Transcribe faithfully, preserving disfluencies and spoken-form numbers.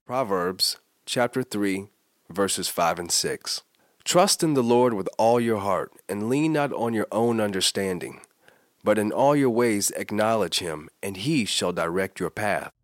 Proverbs chapter three, verses five and six. Trust in the Lord with all your heart, and lean not on your own understanding, but in all your ways acknowledge him, and he shall direct your path.